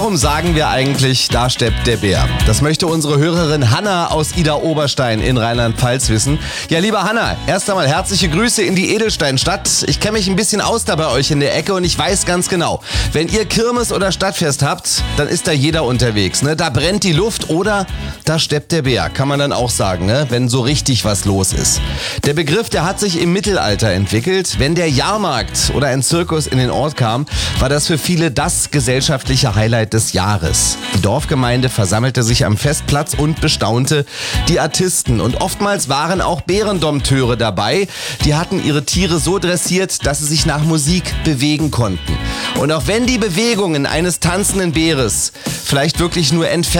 Warum sagen wir eigentlich, da steppt der Bär? Das möchte unsere Hörerin Hanna aus Idar-Oberstein in Rheinland-Pfalz wissen. Ja, liebe Hanna, erst einmal herzliche Grüße in die Edelsteinstadt. Ich kenne mich ein bisschen aus da bei euch in der Ecke und ich weiß ganz genau, wenn ihr Kirmes oder Stadtfest habt, dann ist da jeder unterwegs. Ne? Da brennt die Luft oder da steppt der Bär, kann man dann auch sagen, ne? Wenn so richtig was los ist. Der Begriff, der hat sich im Mittelalter entwickelt. Wenn der Jahrmarkt oder ein Zirkus in den Ort kam, war das für viele das gesellschaftliche Highlight des Jahres. Die Dorfgemeinde versammelte sich am Festplatz und bestaunte die Artisten. Und oftmals waren auch Bärendompteure dabei. Die hatten ihre Tiere so dressiert, dass sie sich nach Musik bewegen konnten. Und auch wenn die Bewegungen eines tanzenden Bäres vielleicht wirklich nur entfernt